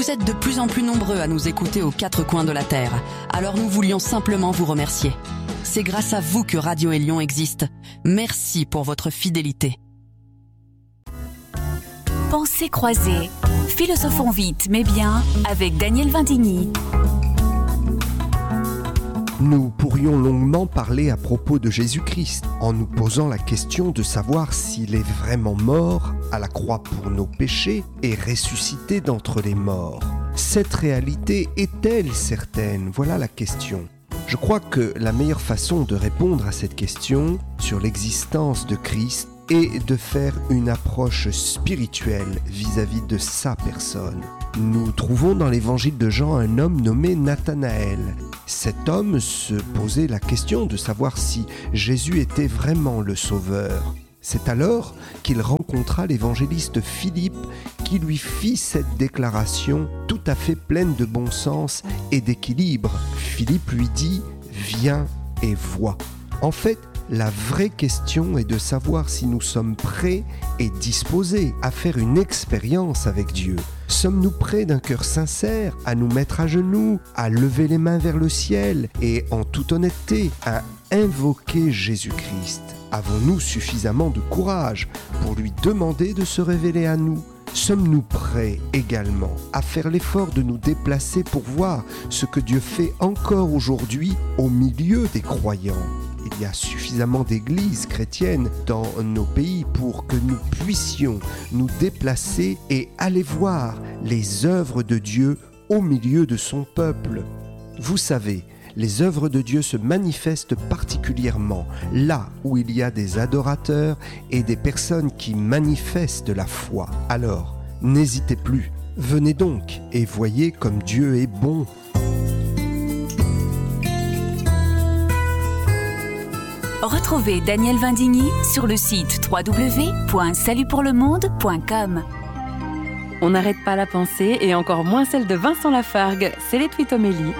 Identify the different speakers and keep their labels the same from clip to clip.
Speaker 1: Vous êtes de plus en plus nombreux à nous écouter aux quatre coins de la Terre. Alors nous voulions simplement vous remercier. C'est grâce à vous que Radio Élion existe. Merci pour votre fidélité.
Speaker 2: Pensées croisées. Philosophons vite mais bien avec Daniel Vindigny.
Speaker 3: Nous pourrions longuement parler à propos de Jésus-Christ en nous posant la question de savoir s'il est vraiment mort à la croix pour nos péchés et ressuscité d'entre les morts. Cette réalité est-elle certaine ? Voilà la question. Je crois que la meilleure façon de répondre à cette question sur l'existence de Christ est de faire une approche spirituelle vis-à-vis de sa personne. Nous trouvons dans l'évangile de Jean un homme nommé Nathanaël. Cet homme se posait la question de savoir si Jésus était vraiment le Sauveur. C'est alors qu'il rencontra l'évangéliste Philippe qui lui fit cette déclaration tout à fait pleine de bon sens et d'équilibre. Philippe lui dit « Viens et vois ». En fait, la vraie question est de savoir si nous sommes prêts et disposés à faire une expérience avec Dieu. Sommes-nous prêts d'un cœur sincère à nous mettre à genoux, à lever les mains vers le ciel et en toute honnêteté à invoquer Jésus-Christ ? Avons-nous suffisamment de courage pour lui demander de se révéler à nous ? Sommes-nous prêts également à faire l'effort de nous déplacer pour voir ce que Dieu fait encore aujourd'hui au milieu des croyants ? Il y a suffisamment d'églises chrétiennes dans nos pays pour que nous puissions nous déplacer et aller voir les œuvres de Dieu au milieu de son peuple. Vous savez, les œuvres de Dieu se manifestent particulièrement là où il y a des adorateurs et des personnes qui manifestent la foi. Alors, n'hésitez plus, venez donc et voyez comme Dieu est bon.
Speaker 2: Retrouvez Daniel Vindigny sur le site www.salutpourlemonde.com.
Speaker 4: On n'arrête pas la pensée et encore moins celle de Vincent Lafargue, c'est les Twitomélie.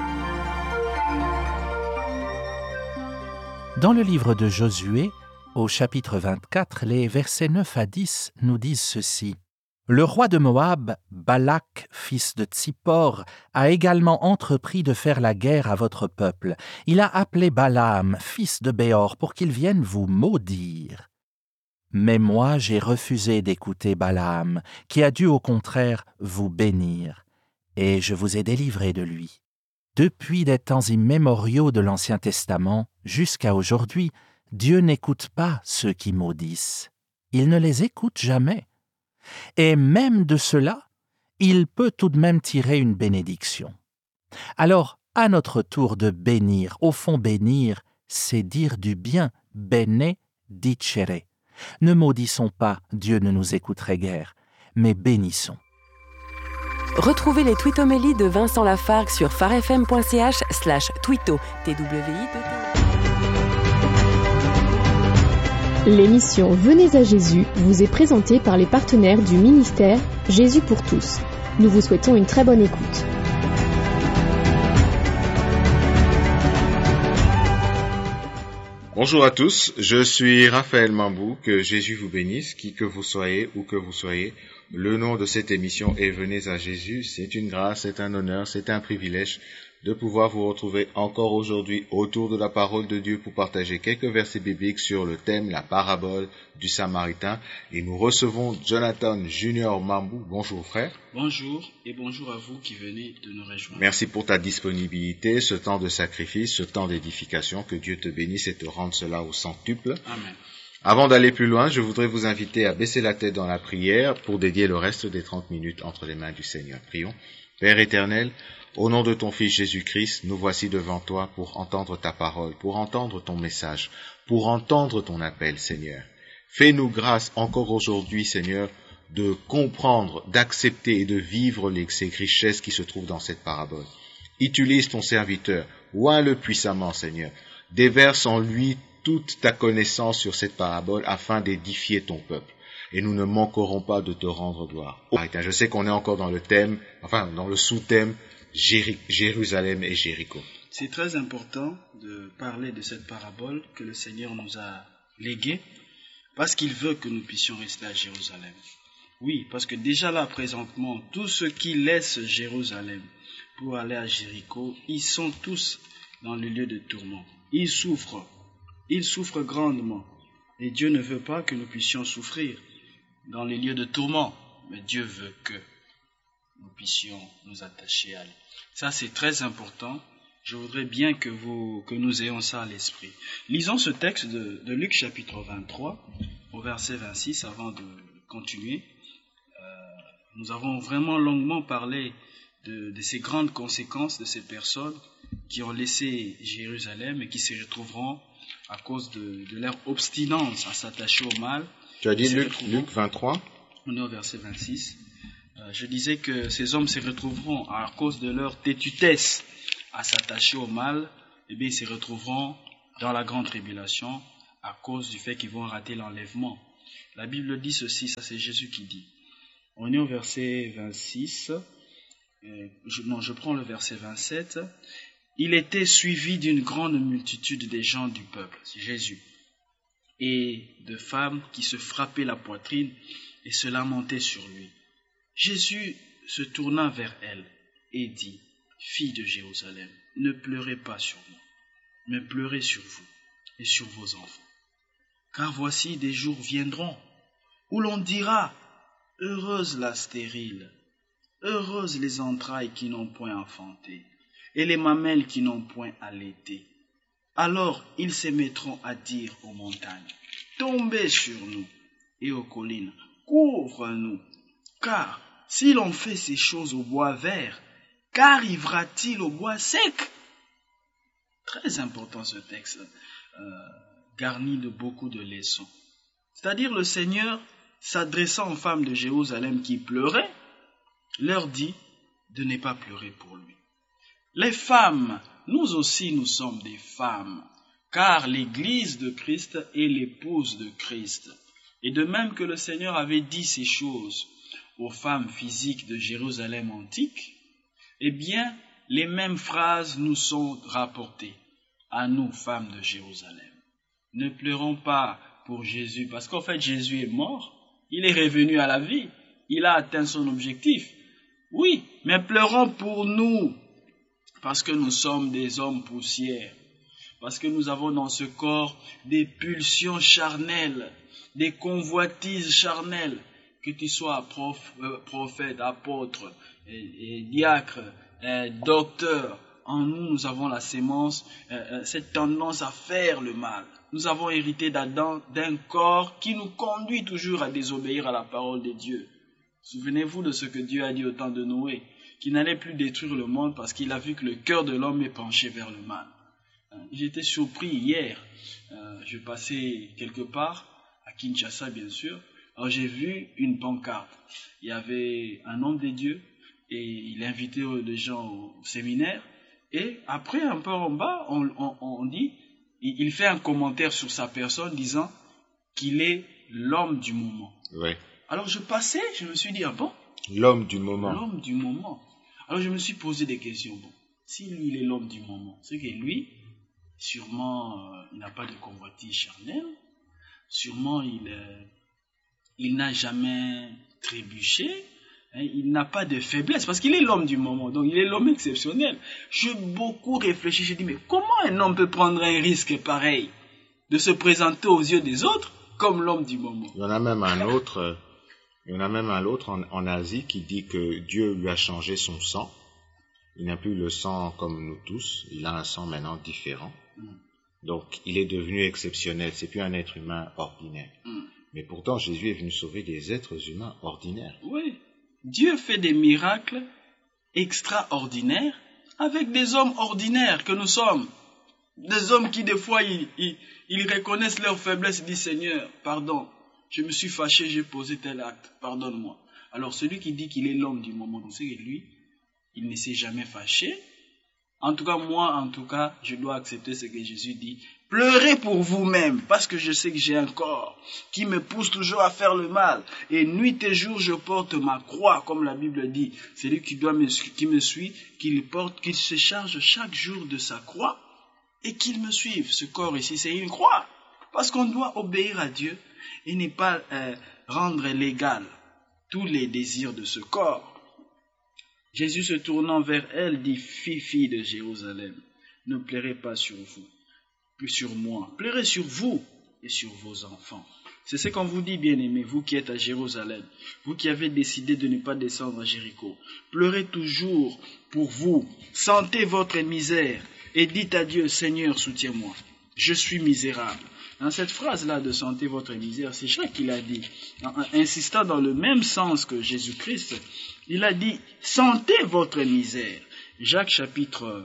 Speaker 5: Dans le livre de Josué, au chapitre 24, les versets 9 à 10 nous disent ceci. Le roi de Moab, Balak, fils de Tsippor, a également entrepris de faire la guerre à votre peuple. Il a appelé Balaam, fils de Béor, pour qu'il vienne vous maudire. Mais moi, j'ai refusé d'écouter Balaam, qui a dû au contraire vous bénir, et je vous ai délivré de lui. Depuis des temps immémoriaux de l'Ancien Testament jusqu'à aujourd'hui, Dieu n'écoute pas ceux qui maudissent. Il ne les écoute jamais. Et même de cela, il peut tout de même tirer une bénédiction. Alors, à notre tour de bénir, au fond bénir, c'est dire du bien, benedicere. Ne maudissons pas, Dieu ne nous écouterait guère, mais bénissons.
Speaker 4: Retrouvez les Twitomélie de Vincent Lafargue sur farfm.ch/twito.
Speaker 6: L'émission Venez à Jésus vous est présentée par les partenaires du ministère Jésus pour tous. Nous vous souhaitons une très bonne écoute.
Speaker 7: Bonjour à tous, je suis Raphaël Mambou, que Jésus vous bénisse, qui que vous soyez, où que vous soyez. Le nom de cette émission est Venez à Jésus. C'est une grâce, c'est un honneur, c'est un privilège de pouvoir vous retrouver encore aujourd'hui autour de la parole de Dieu pour partager quelques versets bibliques sur le thème, la parabole du Samaritain. Et nous recevons Jonathan Junior Mambou. Bonjour frère.
Speaker 8: Bonjour et bonjour à vous qui venez de nous rejoindre.
Speaker 7: Merci pour ta disponibilité, ce temps de sacrifice, ce temps d'édification. Que Dieu te bénisse et te rende cela au centuple.
Speaker 8: Amen.
Speaker 7: Avant d'aller plus loin, je voudrais vous inviter à baisser la tête dans la prière pour dédier le reste des 30 minutes entre les mains du Seigneur. Prions. Père éternel, au nom de ton Fils Jésus-Christ, nous voici devant toi pour entendre ta parole, pour entendre ton message, pour entendre ton appel, Seigneur. Fais-nous grâce encore aujourd'hui, Seigneur, de comprendre, d'accepter et de vivre ces richesses qui se trouvent dans cette parabole. Utilise ton serviteur, oins-le puissamment, Seigneur. Déverse en lui toute ta connaissance sur cette parabole afin d'édifier ton peuple. Et nous ne manquerons pas de te rendre gloire. Je sais qu'on est encore dans le thème, dans le sous-thème Jérusalem et Jéricho.
Speaker 8: C'est très important de parler de cette parabole que le Seigneur nous a léguée parce qu'il veut que nous puissions rester à Jérusalem. Oui, parce que déjà là, présentement, tous ceux qui laissent Jérusalem pour aller à Jéricho, ils sont tous dans le lieu de tourment. Ils souffrent grandement. Et Dieu ne veut pas que nous puissions souffrir dans les lieux de tourment. Mais Dieu veut que nous puissions nous attacher à lui. Ça, c'est très important. Je voudrais bien que nous ayons ça à l'esprit. Lisons ce texte de Luc chapitre 23, au verset 26, avant de continuer. Nous avons vraiment longuement parlé de ces grandes conséquences de ces personnes qui ont laissé Jérusalem et qui se retrouveront à cause de leur obstinance à s'attacher au mal.
Speaker 7: Tu as dit Luc 23 ?
Speaker 8: On est au verset 26. Je disais que ces hommes se retrouveront à cause de leur têtutesse à s'attacher au mal, et bien ils se retrouveront dans la grande tribulation à cause du fait qu'ils vont rater l'enlèvement. La Bible dit ceci, ça c'est Jésus qui dit. On est au verset 26, je prends le verset 27. Il était suivi d'une grande multitude des gens du peuple, c'est Jésus, et de femmes qui se frappaient la poitrine et se lamentaient sur lui. Jésus se tourna vers elle et dit, « Fille de Jérusalem, ne pleurez pas sur moi, mais pleurez sur vous et sur vos enfants. Car voici des jours viendront où l'on dira, « Heureuse la stérile, heureuses les entrailles qui n'ont point enfanté, et les mamelles qui n'ont point allaité. Alors ils se mettront à dire aux montagnes, « Tombez sur nous, et aux collines, couvre-nous. Car si l'on fait ces choses au bois vert, qu'arrivera-t-il au bois sec ?» Très important ce texte, garni de beaucoup de leçons. C'est-à-dire le Seigneur, s'adressant aux femmes de Jérusalem qui pleuraient, leur dit de ne pas pleurer pour lui. Les femmes, nous aussi nous sommes des femmes, car l'Église de Christ est l'épouse de Christ. Et de même que le Seigneur avait dit ces choses aux femmes physiques de Jérusalem antique, eh bien, les mêmes phrases nous sont rapportées à nous, femmes de Jérusalem. Ne pleurons pas pour Jésus, parce qu'en fait, Jésus est mort, il est revenu à la vie, il a atteint son objectif. Oui, mais pleurons pour nous, parce que nous sommes des hommes poussières, parce que nous avons dans ce corps des pulsions charnelles, des convoitises charnelles, que tu sois prophète, apôtre, et diacre, docteur. En nous, nous avons la sémence, cette tendance à faire le mal. Nous avons hérité d'Adam, d'un corps qui nous conduit toujours à désobéir à la parole de Dieu. Souvenez-vous de ce que Dieu a dit au temps de Noé, qu'il n'allait plus détruire le monde parce qu'il a vu que le cœur de l'homme est penché vers le mal. J'étais surpris hier, je passais quelque part, à Kinshasa bien sûr, alors j'ai vu une pancarte. Il y avait un homme de Dieu et il invitait des gens au séminaire. Et après, un peu en bas, on dit, il fait un commentaire sur sa personne disant qu'il est l'homme du moment.
Speaker 7: Oui.
Speaker 8: Alors je passais, je me suis dit, ah bon?
Speaker 7: L'homme du moment.
Speaker 8: L'homme du moment. Alors je me suis posé des questions. Bon, si lui, il est l'homme du moment, c'est que lui, sûrement, il n'a pas de convoitise charnelle. Sûrement, il n'a jamais trébuché. Il n'a pas de faiblesse parce qu'il est l'homme du moment, donc il est l'homme exceptionnel. J'ai beaucoup réfléchi, j'ai dit, mais comment un homme peut prendre un risque pareil de se présenter aux yeux des autres comme l'homme du moment?
Speaker 7: Il y en a même un autre en Asie qui dit que Dieu lui a changé son sang. Il n'a plus le sang comme nous tous, il a un sang maintenant différent. Donc il est devenu exceptionnel, c'est plus un être humain ordinaire. Mais pourtant Jésus est venu sauver des êtres humains ordinaires.
Speaker 8: Oui. Dieu fait des miracles extraordinaires avec des hommes ordinaires que nous sommes. Des hommes qui des fois, ils reconnaissent leur faiblesse et disent, Seigneur, pardon, je me suis fâché, j'ai posé tel acte, pardonne-moi. Alors celui qui dit qu'il est l'homme du moment, c'est que lui, il ne s'est jamais fâché. En tout cas, moi, je dois accepter ce que Jésus dit. Pleurez pour vous-même, parce que je sais que j'ai un corps qui me pousse toujours à faire le mal. Et nuit et jour, je porte ma croix, comme la Bible dit. Celui qui me suit, qu'il se charge chaque jour de sa croix et qu'il me suive. Ce corps ici, c'est une croix. Parce qu'on doit obéir à Dieu et ne pas rendre légal tous les désirs de ce corps. Jésus se tournant vers elle dit, filles de Jérusalem, ne pleurez pas sur vous, plus sur moi, pleurez sur vous et sur vos enfants. C'est ce qu'on vous dit, bien-aimés, vous qui êtes à Jérusalem, vous qui avez décidé de ne pas descendre à Jéricho. Pleurez toujours pour vous, sentez votre misère et dites à Dieu, Seigneur, soutiens-moi, je suis misérable. Dans cette phrase-là de sentez votre misère, c'est Jacques qui l'a dit, en insistant dans le même sens que Jésus-Christ. Il a dit, sentez votre misère. Jacques chapitre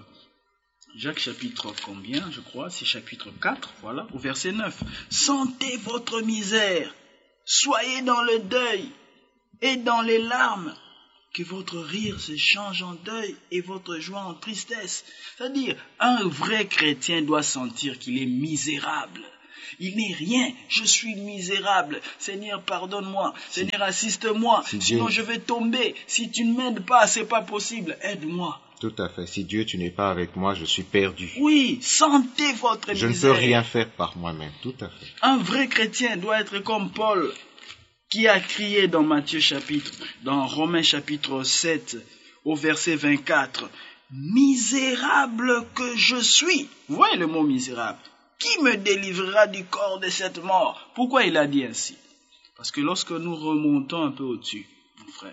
Speaker 8: combien, je crois, c'est chapitre 4, voilà, au verset 9. Sentez votre misère, soyez dans le deuil et dans les larmes, que votre rire se change en deuil et votre joie en tristesse. C'est-à-dire, un vrai chrétien doit sentir qu'il est misérable. Il n'est rien, je suis misérable. Seigneur, pardonne-moi. Seigneur, assiste-moi. Sinon, je vais tomber. Si tu ne m'aides pas, c'est pas possible. Aide-moi.
Speaker 7: Tout à fait. Si Dieu, tu n'es pas avec moi, je suis perdu.
Speaker 8: Oui, sentez votre misère.
Speaker 7: Je ne peux rien faire par moi-même. Tout à fait.
Speaker 8: Un vrai chrétien doit être comme Paul, qui a crié dans dans Romains chapitre 7, au verset 24, « Misérable que je suis ». Vous voyez le mot misérable. Qui me délivrera du corps de cette mort? Pourquoi il a dit ainsi? Parce que lorsque nous remontons un peu au-dessus, mon frère,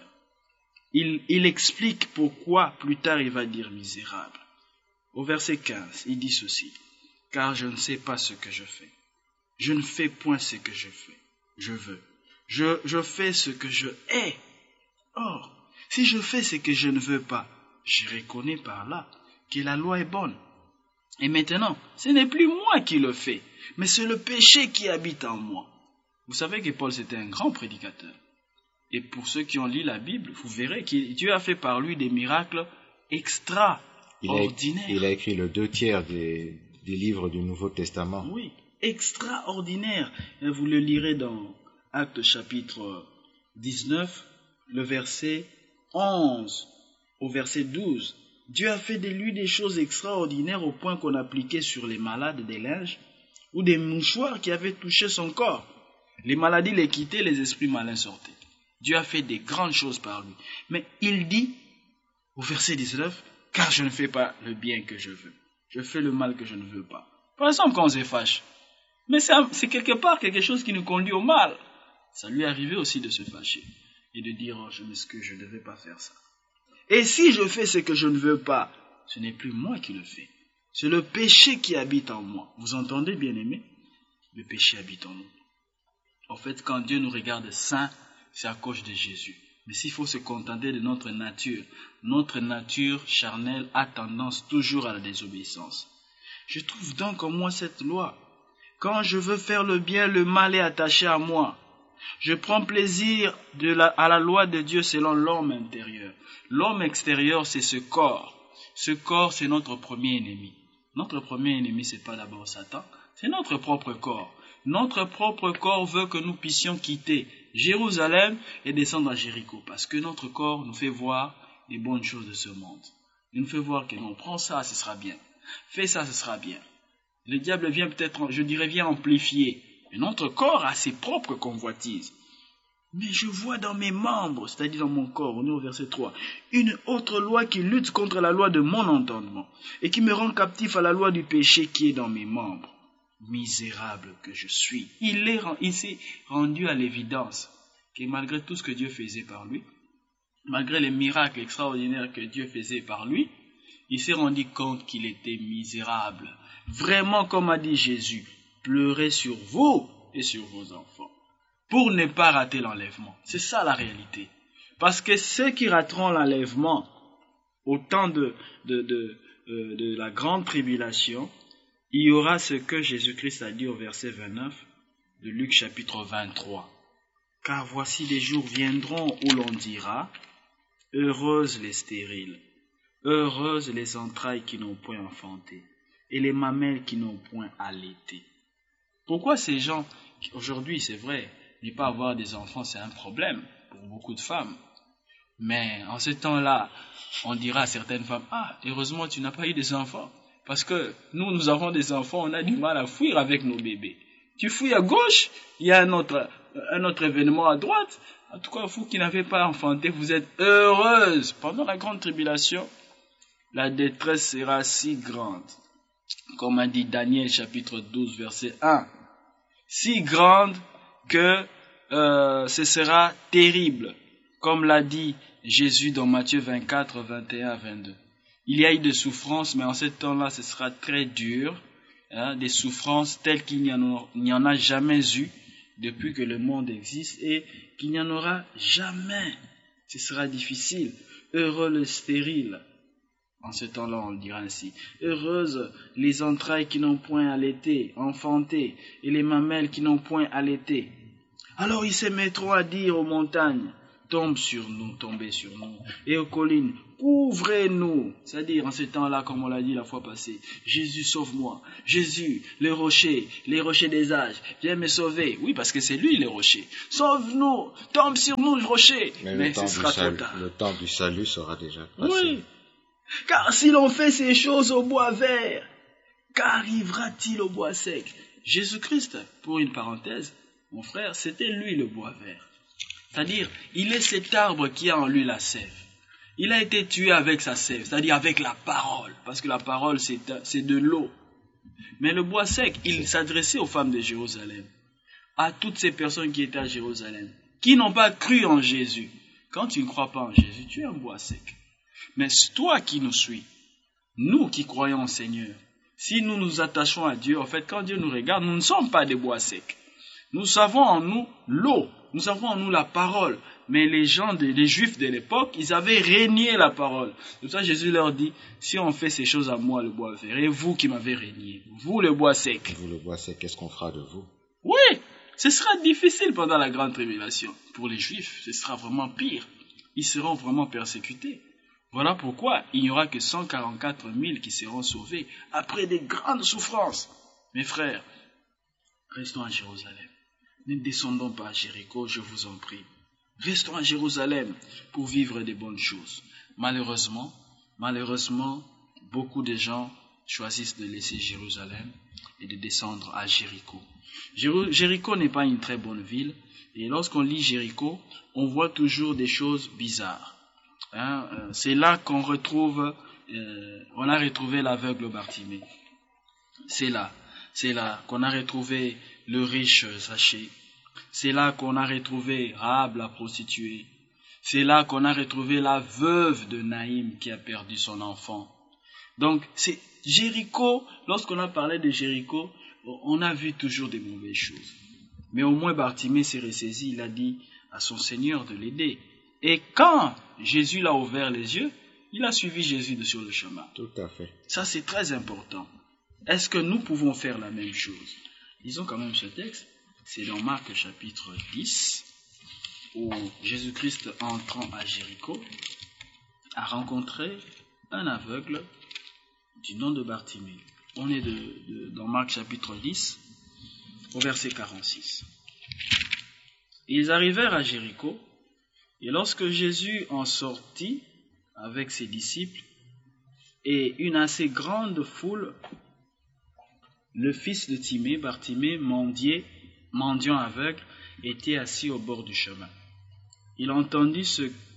Speaker 8: il explique pourquoi plus tard il va dire misérable. Au verset 15, il dit ceci, « Car je ne sais pas ce que je fais. Je ne fais point ce que je veux. Je fais ce que je hais. Or, si je fais ce que je ne veux pas, je reconnais par là que la loi est bonne. Et maintenant, ce n'est plus moi qui le fais, mais c'est le péché qui habite en moi. » Vous savez que Paul, c'était un grand prédicateur. Et pour ceux qui ont lu la Bible, vous verrez que Dieu a fait par lui des miracles extraordinaires.
Speaker 7: Il a écrit le 2/3 des livres du Nouveau Testament.
Speaker 8: Oui, extraordinaire. Et vous le lirez dans Actes chapitre 19, le verset 11 au verset 12. Dieu a fait de lui des choses extraordinaires au point qu'on appliquait sur les malades des linges ou des mouchoirs qui avaient touché son corps. Les maladies les quittaient, les esprits malins sortaient. Dieu a fait des grandes choses par lui. Mais il dit, au verset 19, « Car je ne fais pas le bien que je veux. Je fais le mal que je ne veux pas. » Par exemple, quand on se fâche, mais c'est quelque part quelque chose qui nous conduit au mal. Ça lui est arrivé aussi de se fâcher et de dire, « Oh, je m'excuse, je ne devais pas faire ça. » Et si je fais ce que je ne veux pas, ce n'est plus moi qui le fais. C'est le péché qui habite en moi. Vous entendez, bien-aimés? Le péché habite en nous. En fait, quand Dieu nous regarde saints, c'est à cause de Jésus. Mais s'il faut se contenter de notre nature charnelle a tendance toujours à la désobéissance. Je trouve donc en moi cette loi. Quand je veux faire le bien, le mal est attaché à moi. Je prends plaisir à la loi de Dieu selon l'homme intérieur. L'homme extérieur, c'est ce corps. Ce corps, c'est notre premier ennemi. Notre premier ennemi, c'est pas d'abord Satan, c'est notre propre corps. Notre propre corps veut que nous puissions quitter Jérusalem et descendre à Jéricho, parce que notre corps nous fait voir les bonnes choses de ce monde. Il nous fait voir que non, prends ça, ce sera bien. Fais ça, ce sera bien. Le diable vient peut-être, vient amplifier. Mais notre corps a ses propres convoitises. Mais je vois dans mes membres, c'est-à-dire dans mon corps, on est au verset 3, une autre loi qui lutte contre la loi de mon entendement et qui me rend captif à la loi du péché qui est dans mes membres. Misérable que je suis. Il s'est rendu à l'évidence que malgré tout ce que Dieu faisait par lui, malgré les miracles extraordinaires que Dieu faisait par lui, il s'est rendu compte qu'il était misérable. Vraiment, comme a dit Jésus, pleurez sur vous et sur vos enfants, pour ne pas rater l'enlèvement. C'est ça la réalité. Parce que ceux qui rateront l'enlèvement au temps de la grande tribulation, il y aura ce que Jésus-Christ a dit au verset 29 de Luc chapitre 23. « Car voici des jours viendront où l'on dira, heureuses les stériles, heureuses les entrailles qui n'ont point enfanté, et les mamelles qui n'ont point allaité. » Pourquoi ces gens, aujourd'hui c'est vrai, ne pas avoir des enfants c'est un problème pour beaucoup de femmes. Mais en ce temps-là, on dira à certaines femmes, ah, heureusement tu n'as pas eu des enfants. Parce que nous avons des enfants, on a du mal à fuir avec nos bébés. Tu fouilles à gauche, il y a un autre un autre événement à droite. En tout cas, vous qui n'avez pas enfanté, vous êtes heureuse. Pendant la grande tribulation, la détresse sera si grande, comme a dit Daniel chapitre 12 verset 1, si grande que ce sera terrible, comme l'a dit Jésus dans Matthieu 24, 21, 22. Il y a eu des souffrances, mais en ce temps-là, ce sera très dur, des souffrances telles qu'il n'y en a jamais eu depuis que le monde existe et qu'il n'y en aura jamais. Ce sera difficile. Heureux le stérile. En ce temps-là, on le dira ainsi. Heureuses les entrailles qui n'ont point allaité, enfantées, et les mamelles qui n'ont point allaité. Alors ils se mettront à dire aux montagnes, tombe sur nous, tombez sur nous, et aux collines, couvrez-nous. C'est-à-dire, en ce temps-là, comme on l'a dit la fois passée, Jésus, sauve-moi. Jésus, les rochers des âges, viens me sauver. Oui, parce que c'est lui, les rochers. Sauve-nous, tombe sur nous, le rocher. Mais ce sera trop tard.
Speaker 7: Le temps du salut sera déjà passé.
Speaker 8: Oui. Car si l'on fait ces choses au bois vert, qu'arrivera-t-il au bois sec? Jésus-Christ, pour une parenthèse, mon frère, c'était lui le bois vert. C'est-à-dire, il est cet arbre qui a en lui la sève. Il a été tué avec sa sève, c'est-à-dire avec la parole, parce que la parole, c'est de l'eau. Mais le bois sec, il s'adressait aux femmes de Jérusalem, à toutes ces personnes qui étaient à Jérusalem, qui n'ont pas cru en Jésus. Quand tu ne crois pas en Jésus, tu es un bois sec. Mais toi qui nous suis, nous qui croyons au Seigneur, si nous nous attachons à Dieu, en fait, quand Dieu nous regarde, nous ne sommes pas des bois secs. Nous savons en nous l'eau, nous avons en nous la parole. Mais les Juifs de l'époque, ils avaient régné la parole. C'est pour ça que Jésus leur dit, si on fait ces choses à moi, le bois vert, et vous qui m'avez régné, vous le bois sec.
Speaker 7: Vous le bois sec, qu'est-ce qu'on fera de vous?
Speaker 8: Oui, ce sera difficile pendant la grande tribulation. Pour les Juifs, ce sera vraiment pire. Ils seront vraiment persécutés. Voilà pourquoi il n'y aura que 144 000 qui seront sauvés après des grandes souffrances. Mes frères, restons à Jérusalem. Ne descendons pas à Jéricho, je vous en prie. Restons à Jérusalem pour vivre des bonnes choses. Malheureusement, beaucoup de gens choisissent de laisser Jérusalem et de descendre à Jéricho. Jéricho n'est pas une très bonne ville, et lorsqu'on lit Jéricho, on voit toujours des choses bizarres. C'est là qu'on a retrouvé l'aveugle Bartimée. C'est là qu'on a retrouvé le riche Zachée. C'est là qu'on a retrouvé Rahab la prostituée. C'est là qu'on a retrouvé la veuve de Naïm qui a perdu son enfant. Donc, c'est Jéricho, lorsqu'on a parlé de Jéricho, on a vu toujours des mauvaises choses. Mais au moins Bartimée s'est ressaisi, il a dit à son Seigneur de l'aider. Et quand Jésus l'a ouvert les yeux, il a suivi Jésus sur le chemin.
Speaker 7: Tout à fait.
Speaker 8: Ça, c'est très important. Est-ce que nous pouvons faire la même chose? Lisons quand même ce texte. C'est dans Marc chapitre 10, où Jésus-Christ, entrant à Jéricho, a rencontré un aveugle du nom de Bartimée. On est dans Marc chapitre 10, au verset 46. Ils arrivèrent à Jéricho, et lorsque Jésus en sortit avec ses disciples et une assez grande foule, le fils de Timée, Bartimée, mendiant aveugle, était assis au bord du chemin. Il entendit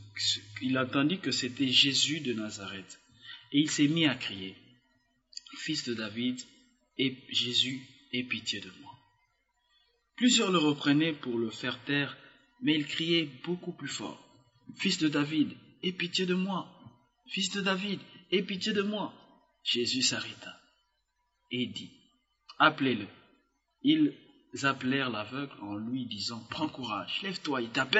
Speaker 8: que c'était Jésus de Nazareth, et il s'est mis à crier, « Fils de David, et Jésus, aie pitié de moi. » Plusieurs le reprenaient pour le faire taire, mais il criait beaucoup plus fort, « Fils de David, aie pitié de moi. Fils de David, aie pitié de moi. » Jésus s'arrêta et dit, « Appelez-le. » Ils appelèrent l'aveugle en lui disant, « Prends courage, lève-toi, il t'appelle. »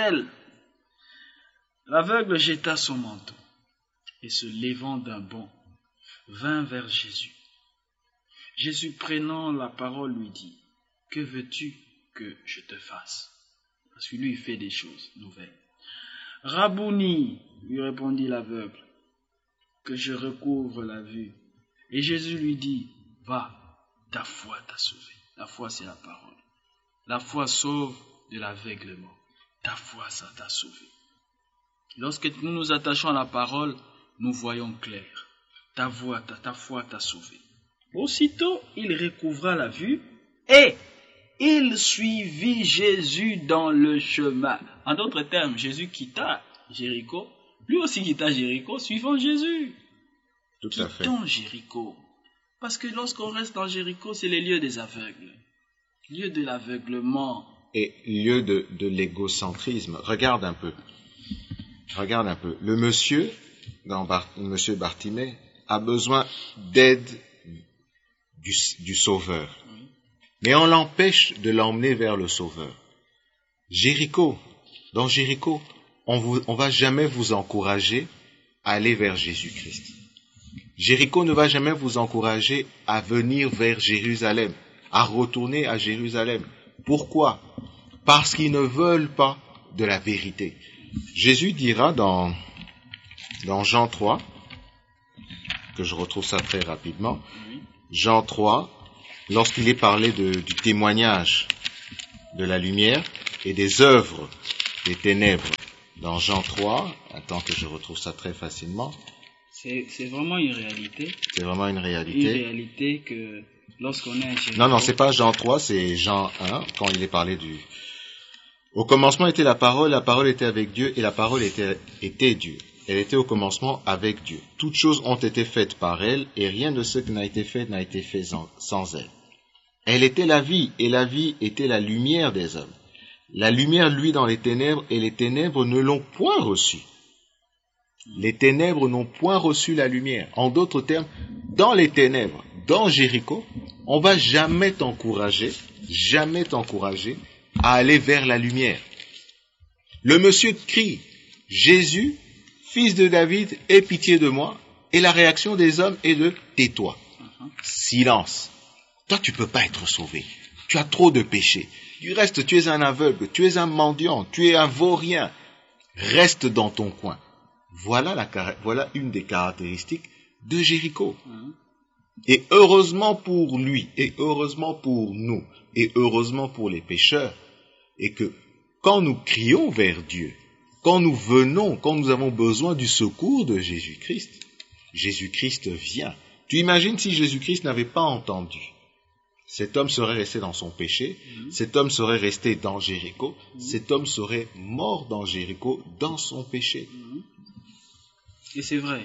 Speaker 8: L'aveugle jeta son manteau et se levant d'un bond, vint vers Jésus. Jésus, prenant la parole, lui dit, « Que veux-tu que je te fasse ?» Parce que lui, il fait des choses nouvelles. « Rabouni, lui répondit l'aveugle, que je recouvre la vue. » Et Jésus lui dit, « Va, ta foi t'a sauvé. » La foi, c'est la parole. La foi sauve de l'aveuglement. Ta foi, ça t'a sauvé. Lorsque nous nous attachons à la parole, nous voyons clair. Ta foi t'a sauvé. Aussitôt, il recouvra la vue et il suivit Jésus dans le chemin. En d'autres termes, Jésus quitta Jéricho, lui aussi quitta Jéricho, suivant Jésus.
Speaker 7: Tout à fait.
Speaker 8: Quittons Jéricho. Parce que lorsqu'on reste dans Jéricho, c'est les lieux des aveugles, lieu de l'aveuglement.
Speaker 7: Et lieu de l'égocentrisme. Regarde un peu. Le monsieur, monsieur Bartimée, a besoin d'aide du Sauveur. Oui. Mais on l'empêche de l'emmener vers le Sauveur. Dans Jéricho, on va jamais vous encourager à aller vers Jésus-Christ. Jéricho ne va jamais vous encourager à venir vers Jérusalem, à retourner à Jérusalem. Pourquoi? Parce qu'ils ne veulent pas de la vérité. Jésus dira dans Jean 3, que je retrouve ça très rapidement, Jean 3, lorsqu'il est parlé du témoignage de la lumière et des œuvres des ténèbres, dans Jean 3, attends que je retrouve ça très facilement.
Speaker 8: C'est vraiment une réalité.
Speaker 7: C'est vraiment une réalité.
Speaker 8: Une réalité que lorsqu'on est ingénieur...
Speaker 7: Non, c'est pas Jean 3, c'est Jean 1, quand il est parlé du... Au commencement était la parole était avec Dieu, et la parole était Dieu. Elle était au commencement avec Dieu. Toutes choses ont été faites par elle, et rien de ce qui n'a été fait sans elle. Elle était la vie, et la vie était la lumière des hommes. La lumière luit dans les ténèbres, et les ténèbres ne l'ont point reçue. Les ténèbres n'ont point reçu la lumière. En d'autres termes, dans les ténèbres, dans Jéricho, on va jamais t'encourager à aller vers la lumière. Le monsieur crie, Jésus, fils de David, aie pitié de moi. Et la réaction des hommes est de tais-toi. Silence. Toi, tu peux pas être sauvé. Tu as trop de péchés. Du reste, tu es un aveugle, tu es un mendiant, tu es un vaurien. Reste dans ton coin. Voilà une des caractéristiques de Jéricho. Et heureusement pour lui, et heureusement pour nous, et heureusement pour les pécheurs, et que quand nous crions vers Dieu, quand nous avons besoin du secours de Jésus-Christ, Jésus-Christ vient. Tu imagines si Jésus-Christ n'avait pas entendu, cet homme serait resté dans son péché, cet homme serait resté dans Jéricho, cet homme serait mort dans Jéricho, dans son péché.
Speaker 8: Et c'est vrai,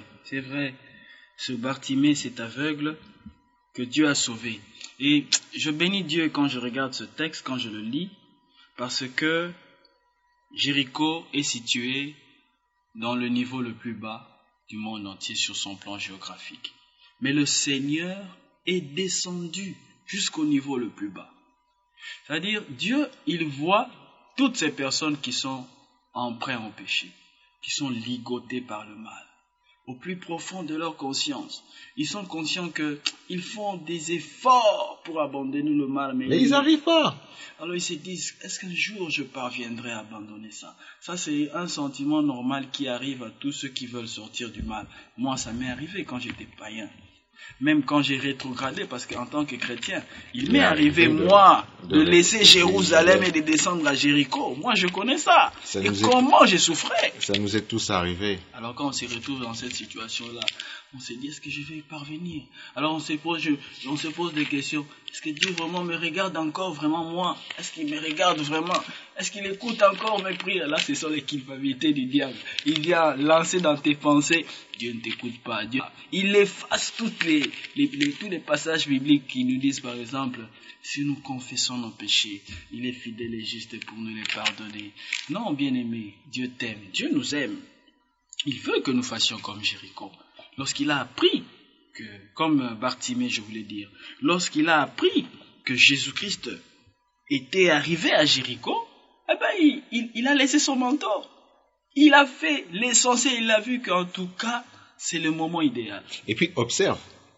Speaker 8: ce Bartimée, cet aveugle que Dieu a sauvé. Et je bénis Dieu quand je regarde ce texte, quand je le lis, parce que Jéricho est situé dans le niveau le plus bas du monde entier sur son plan géographique. Mais le Seigneur est descendu jusqu'au niveau le plus bas. C'est-à-dire, Dieu, il voit toutes ces personnes qui sont empreintes au péché, qui sont ligotées par le mal. Au plus profond de leur conscience. Ils sont conscients qu'ils font des efforts pour abandonner le mal. Mais
Speaker 7: ils n'arrivent pas.
Speaker 8: Alors ils se disent, est-ce qu'un jour je parviendrai à abandonner ça? Ça, c'est un sentiment normal qui arrive à tous ceux qui veulent sortir du mal. Moi, ça m'est arrivé quand j'étais païen. Même quand j'ai rétrogradé, parce qu'en tant que chrétien, il m'est arrivé, moi, de laisser Jérusalem et de descendre à Jéricho. Moi, je connais ça. Et comment j'ai souffert.
Speaker 7: Ça nous est tous arrivé.
Speaker 8: Alors, quand on se retrouve dans cette situation-là, on se dit, est-ce que je vais y parvenir? Alors, on se pose des questions. Est-ce que Dieu vraiment me regarde encore, vraiment moi? Est-ce qu'il me regarde vraiment? Est-ce qu'il écoute encore mes prières? Là, ce sont les culpabilités du diable. Il vient lancer dans tes pensées, Dieu ne t'écoute pas. Dieu, il efface tous les passages bibliques qui nous disent, par exemple, si nous confessons nos péchés, il est fidèle et juste pour nous les pardonner. Non, bien-aimé, Dieu t'aime, Dieu nous aime. Il veut que nous fassions comme Jéricho. Lorsqu'il a appris que, comme Bartimée, je voulais dire, lorsqu'il a appris que Jésus-Christ était arrivé à Jéricho, eh ben, il a laissé son manteau. Il a fait l'essentiel, il a vu qu'en tout cas, c'est le moment idéal.
Speaker 7: Et puis, observe,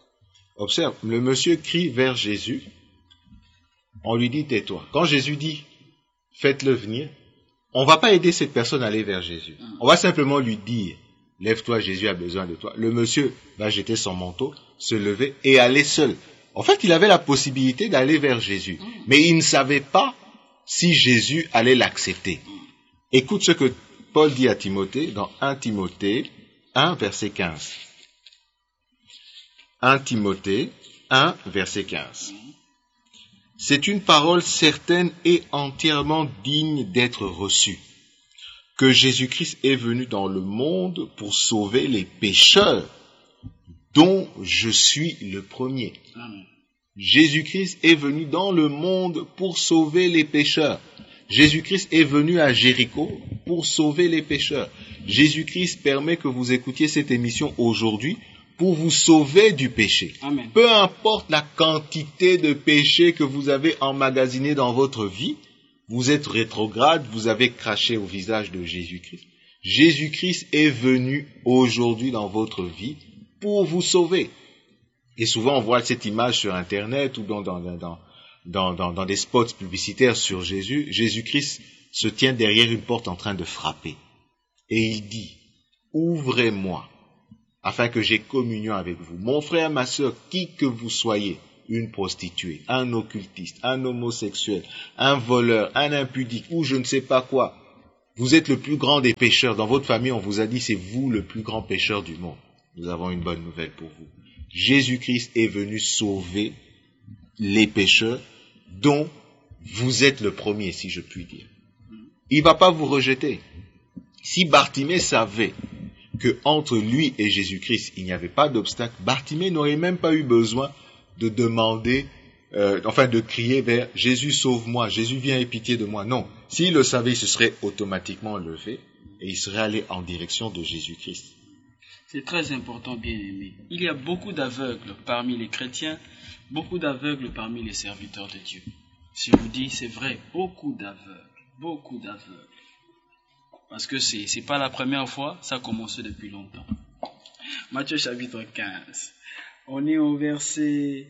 Speaker 7: le monsieur crie vers Jésus, on lui dit, tais-toi. Quand Jésus dit, faites-le venir, on ne va pas aider cette personne à aller vers Jésus. On va simplement lui dire, lève-toi, Jésus a besoin de toi. Le monsieur va jeter son manteau, se lever et aller seul. En fait, il avait la possibilité d'aller vers Jésus, mais il ne savait pas si Jésus allait l'accepter. Écoute ce que Paul dit à Timothée dans 1 Timothée 1, verset 15. 1 Timothée 1, verset 15. C'est une parole certaine et entièrement digne d'être reçue. Que Jésus-Christ est venu dans le monde pour sauver les pécheurs, dont je suis le premier.
Speaker 8: Amen.
Speaker 7: Jésus-Christ est venu dans le monde pour sauver les pécheurs. Jésus-Christ est venu à Jéricho pour sauver les pécheurs. Jésus-Christ permet que vous écoutiez cette émission aujourd'hui pour vous sauver du péché.
Speaker 8: Amen.
Speaker 7: Peu importe la quantité de péché que vous avez emmagasiné dans votre vie, vous êtes rétrograde, vous avez craché au visage de Jésus-Christ. Jésus-Christ est venu aujourd'hui dans votre vie pour vous sauver. Et souvent on voit cette image sur Internet ou dans des spots publicitaires sur Jésus. Jésus-Christ se tient derrière une porte en train de frapper. Et il dit, ouvrez-moi, afin que j'aie communion avec vous. Mon frère, ma sœur, qui que vous soyez, une prostituée, un occultiste, un homosexuel, un voleur, un impudique, ou je ne sais pas quoi, vous êtes le plus grand des pécheurs. Dans votre famille, on vous a dit, c'est vous le plus grand pécheur du monde. Nous avons une bonne nouvelle pour vous. Jésus-Christ est venu sauver les pécheurs dont vous êtes le premier, si je puis dire. Il ne va pas vous rejeter. Si Bartimée savait que entre lui et Jésus-Christ, il n'y avait pas d'obstacle, Bartimée n'aurait même pas eu besoin de demander, de crier vers Jésus sauve-moi, Jésus viens aie pitié de moi. Non, s'il le savait, il se serait automatiquement levé et il serait allé en direction de Jésus-Christ.
Speaker 8: C'est très important, bien-aimé. Il y a beaucoup d'aveugles parmi les chrétiens, beaucoup d'aveugles parmi les serviteurs de Dieu. Si je vous dis, c'est vrai, beaucoup d'aveugles. Parce que c'est pas la première fois, ça a commencé depuis longtemps. Matthieu chapitre 15. On est au verset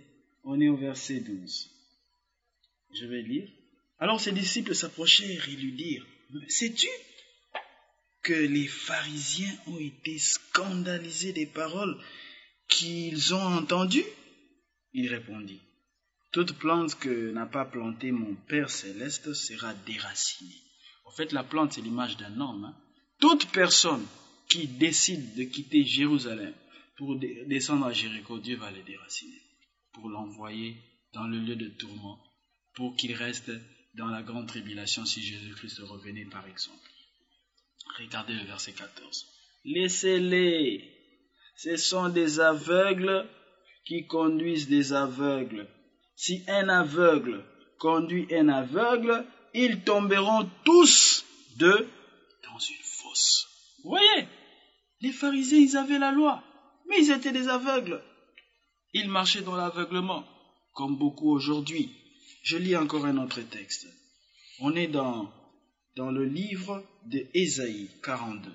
Speaker 8: 12. Je vais lire. Alors ses disciples s'approchèrent et lui dirent, sais-tu que les pharisiens ont été scandalisés des paroles qu'ils ont entendues? Il répondit, toute plante que n'a pas plantée mon Père céleste sera déracinée. En fait, la plante, c'est l'image d'un homme. Toute personne qui décide de quitter Jérusalem pour descendre à Jéricho, Dieu va le déraciner, pour l'envoyer dans le lieu de tourment, pour qu'il reste dans la grande tribulation si Jésus-Christ revenait par exemple. Regardez le verset 14. Laissez-les, ce sont des aveugles qui conduisent des aveugles. Si un aveugle conduit un aveugle, ils tomberont tous deux dans une fosse. Vous voyez, les pharisiens, ils avaient la loi, mais ils étaient des aveugles. Ils marchaient dans l'aveuglement, comme beaucoup aujourd'hui. Je lis encore un autre texte. On est dans le livre de Ésaïe 42,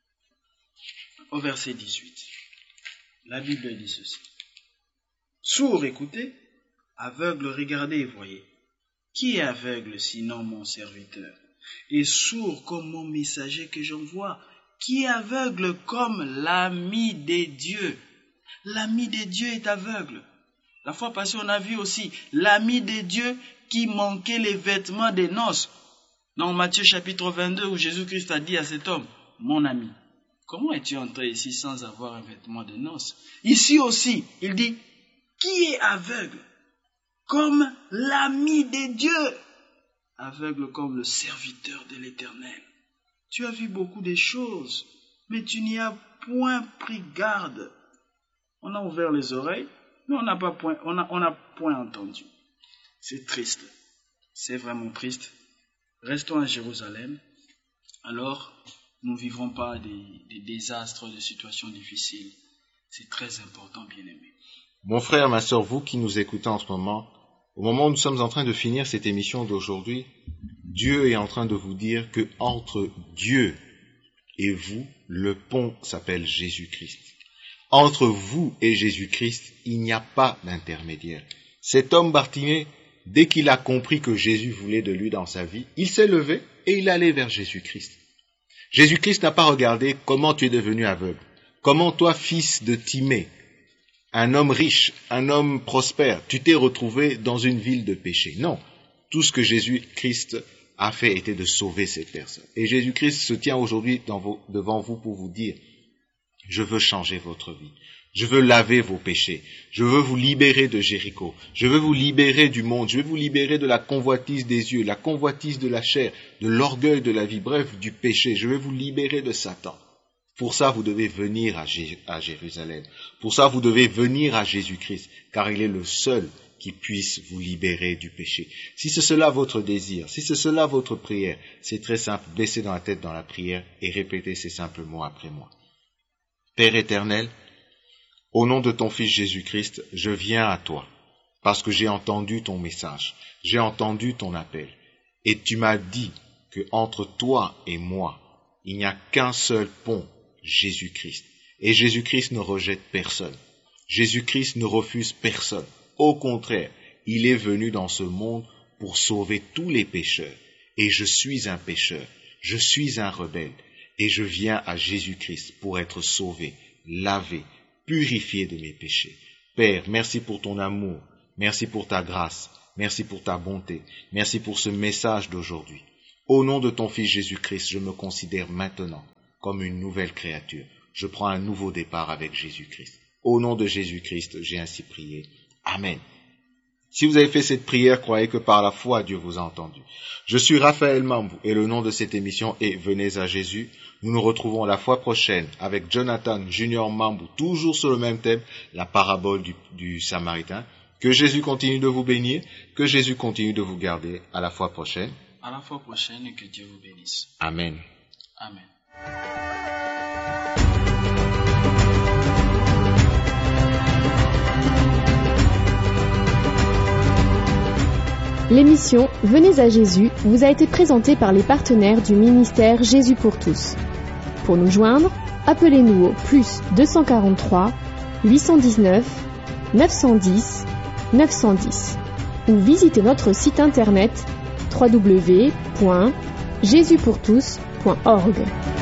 Speaker 8: au verset 18. La Bible dit ceci. Sourds, écoutez, aveugles, regardez et voyez. Qui est aveugle sinon mon serviteur, et sourd comme mon messager que j'envoie? Qui est aveugle comme l'ami des dieux? L'ami des dieux est aveugle. La fois passée, on a vu aussi l'ami des dieux qui manquait les vêtements des noces. Dans Matthieu chapitre 22, où Jésus-Christ a dit à cet homme, mon ami, comment es-tu entré ici sans avoir un vêtement de noces? Ici aussi, il dit, qui est aveugle comme l'ami des dieux, aveugle comme le serviteur de l'Éternel? Tu as vu beaucoup de choses, mais tu n'y as point pris garde. On a ouvert les oreilles, mais on n'a point entendu. C'est triste, c'est vraiment triste. Restons à Jérusalem, alors nous ne vivrons pas des désastres, des situations difficiles. C'est très important, bien-aimé.
Speaker 7: Mon frère, ma sœur, vous qui nous écoutez en ce moment, au moment où nous sommes en train de finir cette émission d'aujourd'hui, Dieu est en train de vous dire que entre Dieu et vous, le pont s'appelle Jésus-Christ. Entre vous et Jésus-Christ, il n'y a pas d'intermédiaire. Cet homme Bartimée, dès qu'il a compris que Jésus voulait de lui dans sa vie, il s'est levé et il est allé vers Jésus-Christ. Jésus-Christ n'a pas regardé comment tu es devenu aveugle, comment toi, fils de Timée, un homme riche, un homme prospère, tu t'es retrouvé dans une ville de péché. Non, tout ce que Jésus-Christ a fait était de sauver cette personne. Et Jésus-Christ se tient aujourd'hui devant vous pour vous dire, je veux changer votre vie. Je veux laver vos péchés. Je veux vous libérer de Jéricho. Je veux vous libérer du monde. Je veux vous libérer de la convoitise des yeux, la convoitise de la chair, de l'orgueil de la vie, bref, du péché. Je veux vous libérer de Satan. Pour ça, vous devez venir à Jérusalem. Pour ça, vous devez venir à Jésus-Christ, car il est le seul qui puisse vous libérer du péché. Si c'est cela votre désir, si c'est cela votre prière, c'est très simple. Baissez dans la tête dans la prière et répétez ces simples mots après moi. Père éternel, au nom de ton Fils Jésus-Christ, je viens à toi, parce que j'ai entendu ton message, j'ai entendu ton appel, et tu m'as dit que entre toi et moi, il n'y a qu'un seul pont, Jésus-Christ. Et Jésus-Christ ne rejette personne. Jésus-Christ ne refuse personne. Au contraire, il est venu dans ce monde pour sauver tous les pécheurs. Et je suis un pécheur, je suis un rebelle, et je viens à Jésus-Christ pour être sauvé, lavé, purifié de mes péchés. Père, merci pour ton amour, merci pour ta grâce, merci pour ta bonté, merci pour ce message d'aujourd'hui. Au nom de ton Fils Jésus-Christ, je me considère maintenant comme une nouvelle créature. Je prends un nouveau départ avec Jésus-Christ. Au nom de Jésus-Christ, j'ai ainsi prié. Amen. Si vous avez fait cette prière, croyez que par la foi, Dieu vous a entendu. Je suis Raphaël Mambou et le nom de cette émission est Venez à Jésus. Nous nous retrouvons la fois prochaine avec Jonathan Junior Mambou, toujours sur le même thème, la parabole du Samaritain. Que Jésus continue de vous bénir, que Jésus continue de vous garder. À la fois prochaine.
Speaker 8: À la fois prochaine et que Dieu vous bénisse.
Speaker 7: Amen.
Speaker 8: Amen.
Speaker 6: L'émission Venez à Jésus vous a été présentée par les partenaires du ministère Jésus pour tous. Pour nous joindre, appelez-nous au +243 819 910 910 ou visitez notre site internet www.jesuspourtous.org.